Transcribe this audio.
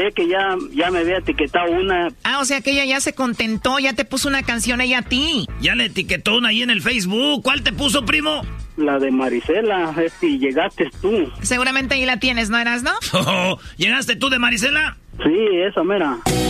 miré que ya me había etiquetado una. Ah, o sea que ella ya se contentó, ya te puso una canción ella a ti. Ya le etiquetó una ahí en el Facebook. ¿Cuál te puso, primo? La de Marisela, y llegaste tú. Seguramente ahí la tienes, ¿no, Erasno? ¿Llegaste tú de Marisela? Sí, esa mera.